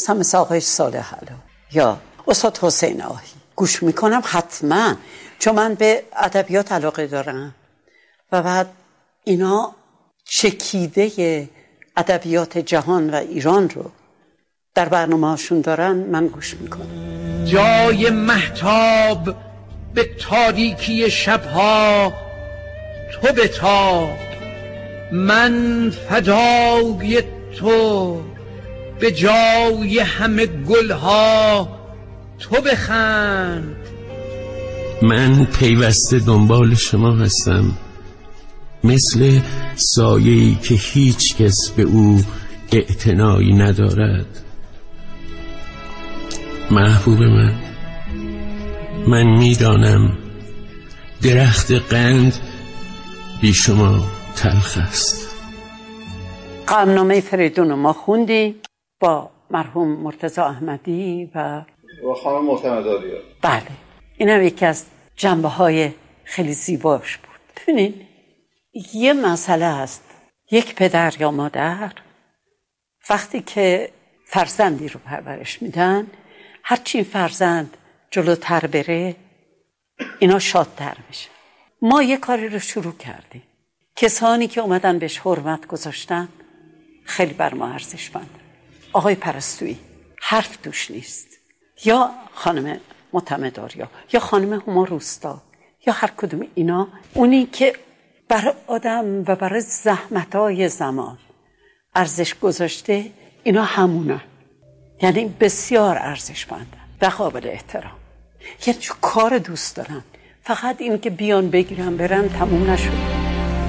هستم مثل آقای صالح علو یا استاد حسین آهی گوش میکنم حتما، چون من به ادبیات علاقه دارم و بعد اینا چکیده ادبیات جهان و ایران رو در برنامه‌هاشون دارن، من گوش میکنم. جای مهتاب به تاریکی شبها تو بتاب، من فدای تو به جای همه گلها تو بخند. من پیوسته دنبال شما هستم، مثل سایه‌ای که هیچ کس به او اعتنایی ندارد. محبوب من میدانم درخت قند بی شما تلخ است. غمنامه فریدون رو ما خوندیم با مرحوم مرتضی احمدی و خانم معتمدآریا. بله، این هم یکی از جنبه‌های خیلی زیباش بود. ببینید یه مسئله هست، یک پدر یا مادر وقتی که فرزندی رو پرورش میدن، هرچی این فرزند جلوتر بره اینا شادتر میشه. ما یه کاری رو شروع کردیم، کسانی که اومدن بهش حرمت گذاشتن خیلی بر ما ارزشمند. آقای پرستویی حرف توش نیست، یا خانم معتمدآریا یا خانم هما روستا یا هر کدوم اینا، اونی که برای آدم و برای زحمتای زمان ارزش گذاشته، اینا همونن، یعنی بسیار ارزشمندن و قابل احترام. یعنی کار دوست دارن، فقط این که بیان بگیرن برن تموم نشد.